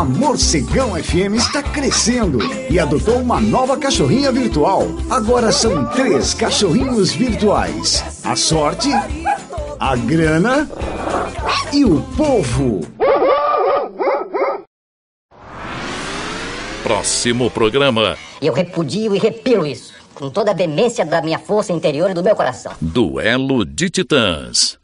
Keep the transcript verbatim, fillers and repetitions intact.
A Morcegão F M está crescendo e adotou uma nova cachorrinha virtual. Agora são três cachorrinhos virtuais: a sorte, a grana e o povo. Próximo programa. Eu repudio e repelo isso, com toda a demência da minha força interior e do meu coração. Duelo de Titãs.